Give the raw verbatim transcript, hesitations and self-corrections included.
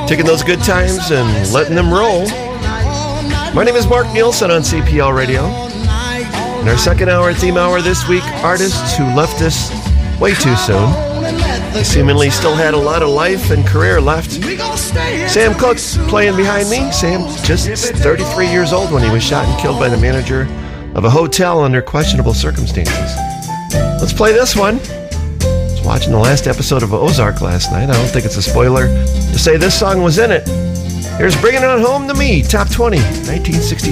taking those good times and letting them roll. My name is Mark Nielsen on C P L Radio. In our second hour, theme hour this week, artists who left us way too soon. They seemingly still had a lot of life and career left. Sam Cooke playing behind me. Sam, just thirty-three years old when he was shot and killed by the manager of a hotel under questionable circumstances. Let's play this one. I was watching the last episode of Ozark last night. I don't think it's a spoiler to say this song was in it. Here's Bringing It On Home to Me, Top twenty, nineteen sixty.